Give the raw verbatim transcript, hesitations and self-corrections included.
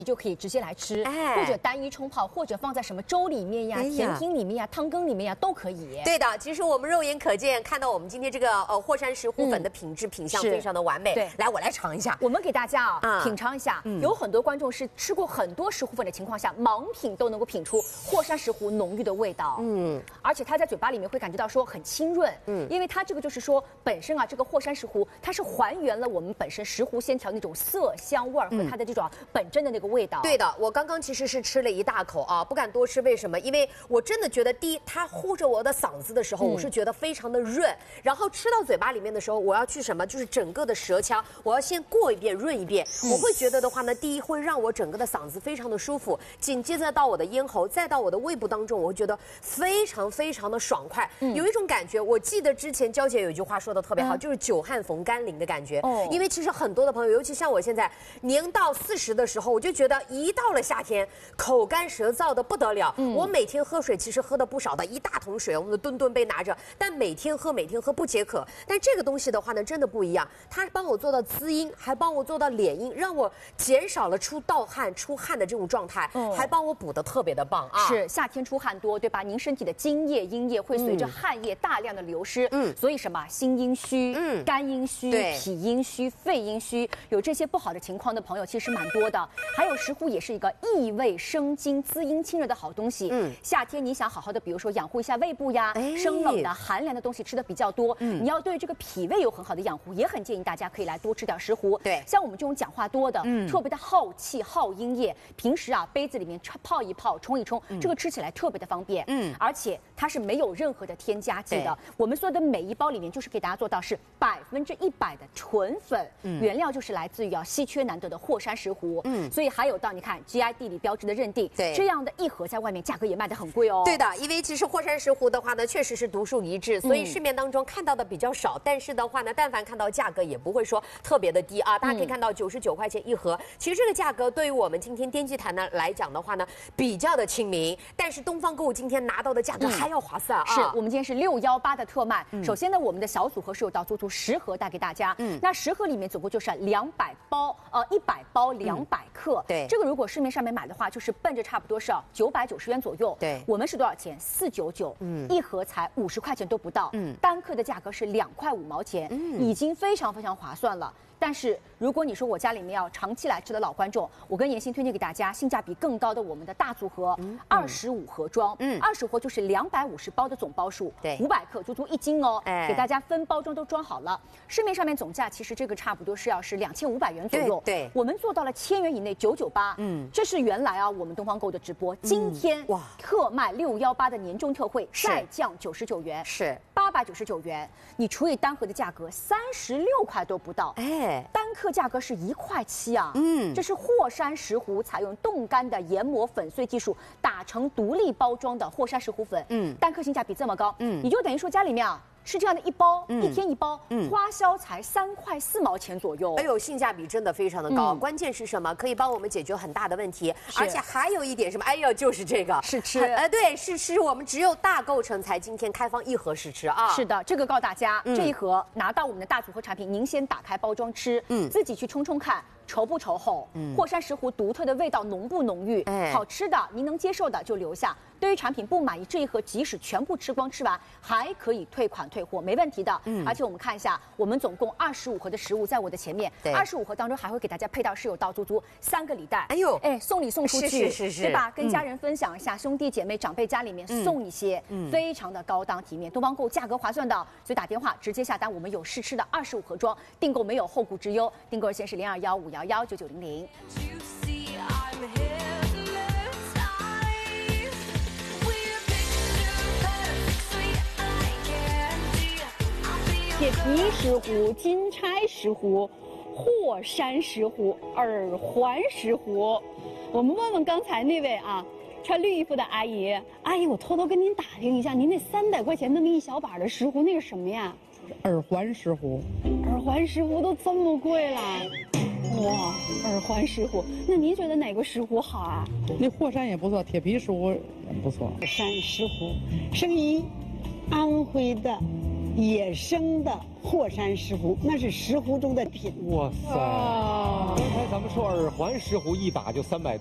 你就可以直接来吃， 哎、 或者单一冲泡，或者放在什么粥里面呀、哎、呀甜品里面呀、汤羹里面呀都可以。 对的，其实我们肉眼可见看到我们今天这个呃霍山石斛粉的品质、嗯、品相非常的完美。 对， 来我来尝一下， 我们给大家啊、 嗯、 品尝一下、 嗯。 有很多观众是吃过很多石斛粉的情况下，盲品都能够品出霍山石斛浓郁的味道。嗯，而且它在嘴巴里面会感觉到说很清润。嗯，因为它这个就是说本身啊这个霍山石斛它是还原了我们本身石斛鲜条那种色香味儿和它的这种本真的那个味道。 对的，我。 我刚刚其实是吃了一大口啊，不敢多吃，为什么？因为我真的觉得，第一，它护着我的嗓子的时候，嗯、我是觉得非常的润，然后吃到嘴巴里面的时候，我要去什么？就是整个的舌腔，我要先过一遍，润一遍。嗯、我会觉得的话呢，第一会让我整个的嗓子非常的舒服，紧接着到我的咽喉，再到我的胃部当中，我会觉得非常非常的爽快，嗯、有一种感觉。我记得之前娇姐有一句话说的特别好，嗯、就是久旱逢甘霖的感觉。哦，因为其实很多的朋友，尤其像我现在年到四十的时候，我就觉得一到了 夏天口干舌燥的不得了，嗯、我每天喝水其实喝的不少的，一大桶水，我们的吨吨杯拿着，但每天喝每天喝不解渴。但这个东西的话呢，真的不一样，它帮我做到滋阴，还帮我做到敛阴，让我减少了出盗汗、出汗的这种状态，嗯、还帮我补的特别的棒啊！ 是夏天出汗多，对吧？您身体的津液、阴液会随着汗液大量的流失，嗯，所以什么心阴虚、嗯、肝阴虚、脾阴虚、肺阴虚，有这些不好的情况的朋友其实蛮多的。还有石斛也是一个益胃生津、滋阴清热的好东西。嗯，夏天你想好好的，比如说养护一下胃部呀，哎、生冷的、寒凉的东西吃的比较多，嗯，你要对这个脾胃有很好的养护，也很建议大家可以来多吃点石斛。对，像我们这种讲话多的，嗯，特别的耗气、耗阴液，平时啊杯子里面泡一泡、冲一冲，嗯、这个吃起来特别的方便。嗯，而且它是没有任何的添加剂的。我们所有的每一包里面就是给大家做到是百分之一百的纯粉，嗯，原料就是来自于啊稀缺难得的霍山石斛。嗯，所以还有到你看 G I 地理标志的认定，对，这样的一盒在外面价格也卖得很贵哦。 对的，因为其实霍山石斛的话呢，确实是独树一帜，所以市面当中看到的比较少。嗯、但是的话呢，但凡看到价格也不会说特别的低啊。大家可以看到九十九块钱一盒，嗯、其实这个价格对于我们今天颠击坛呢来讲的话呢，比较的亲民。但是东方购物今天拿到的价格还要划算啊！ 嗯、是我们今天是六幺八的特卖。嗯、首先呢，我们的小组合是有到足足十盒带给大家。嗯，那十盒里面总共就是两百包，呃，一百包两百克。嗯、对，这个如果市面上面买的话，就是奔着差不多是九百九十元左右。对，我们是多少钱？四九九，嗯，一盒才五十块钱都不到，嗯，单克的价格是两块五毛钱，嗯，已经非常非常划算了。但是如果你说我家里面要长期来吃的老观众，我跟妍心推荐给大家性价比更高的我们的大组合，二十五盒装，嗯，二十盒就是两百五十包的总包数，对，五百克足足一斤哦，哎，给大家分包装都装好了。市面上面总价其实这个差不多是要是两千五百元左右，对，对我们做到了千元以内九九八，嗯，这是原来啊我们东方购的直播，今天哇特卖六幺八的年终特惠再降九十九元，是八百九十九元，你除以单盒的价格三十六块都不到，哎。单克价格是一块七啊，嗯，这是霍山石斛采用冻干的研磨粉碎技术打成独立包装的霍山石斛粉，嗯，单克性价比这么高，嗯，你就等于说家里面啊。是这样的一包，嗯、一天一包，嗯、花销才三块四毛钱左右。 哎呦，性价比真的非常的高。嗯、关键是什么？可以帮我们解决很大的问题，而且还有一点什么？哎呦，就是这个试吃。 哎，对，试吃，我们只有大购成才今天开放一盒试吃啊。 是的，这个告诉大家，嗯、这一盒拿到我们的大组合产品，您先打开包装吃，嗯，自己去冲冲看。稠不稠厚？嗯，霍山石斛独特的味道浓不浓郁？哎，好吃的您能接受的就留下。对于产品不满意，这一盒即使全部吃光吃完，还可以退款退货，没问题的。嗯，而且我们看一下，我们总共二十五盒的食物在我的前面，对，二十五盒当中还会给大家配到是有到足足三个礼袋。哎呦，哎，送礼送出去，是是是是，对吧？跟家人分享一下，嗯、兄弟姐妹长辈家里面送一些，嗯，非常的高档体面。东方购价格划算的，所以打电话直接下单，我们有试吃的二十五盒装，订购没有后顾之忧。订购热线是零二幺五幺幺九九零零。铁皮石斛、金钗石斛、霍山石斛、耳环石斛。我们问问刚才那位啊，穿绿衣服的阿姨，阿姨，我偷偷跟您打听一下，您那三百块钱那么一小把的石斛，那是什么呀？ 耳环石斛。 耳环石斛都这么贵了。哇，耳环石斛，那您觉得哪个石斛好啊？ 那霍山也不错，铁皮石斛也不错。 霍山石斛，生于安徽的野生的霍山石斛，那是石斛中的品。 哇塞！刚才咱们说耳环石斛一把就三百。